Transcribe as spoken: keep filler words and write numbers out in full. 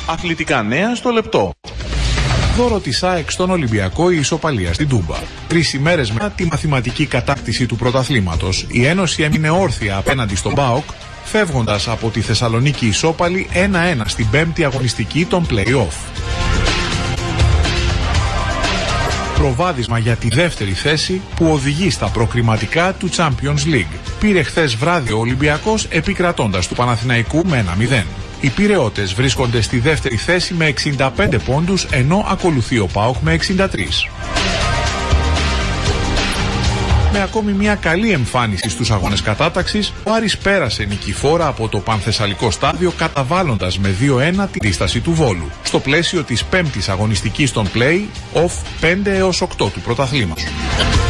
Αθλητικά νέα στο λεπτό. Δώρο της ΑΕΚ στον Ολυμπιακό η ισοπαλία στην Τούμπα. Τρεις ημέρες μετά τη μαθηματική κατάκτηση του πρωταθλήματος, η Ένωση έμεινε όρθια απέναντι στον ΠΑΟΚ, φεύγοντας από τη Θεσσαλονίκη ισόπαλη ένα ένα στην πέμπτη αγωνιστική των play-off. Προβάδισμα για τη δεύτερη θέση που οδηγεί στα προκριματικά του Champions League. Πήρε χθες βράδυ ο Ολυμπιακός επικρατώντας του Παναθηναϊκού με ένα μηδέν. Οι Πειραιώτες βρίσκονται στη δεύτερη θέση με εξήντα πέντε πόντους, ενώ ακολουθεί ο ΠΑΟΚ με εξήντα τρία. Με ακόμη μια καλή εμφάνιση στους αγώνες κατάταξης, ο Άρης πέρασε νικηφόρα από το Πανθεσσαλικό στάδιο, καταβάλλοντας με δύο ένα τη δίσταση του Βόλου, στο πλαίσιο της πέμπτης αγωνιστικής των play-off πέντε έως οκτώ του πρωταθλήματος.